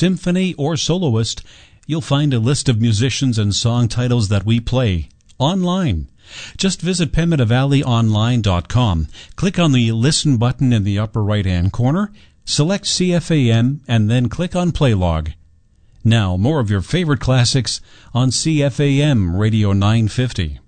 symphony, or soloist, you'll find a list of musicians and song titles that we play online. Just visit PimetaValleyOnline.com, click on the Listen button in the upper right-hand corner, select CFAM, and then click on Play Log. Now, more of your favorite classics on CFAM Radio 950.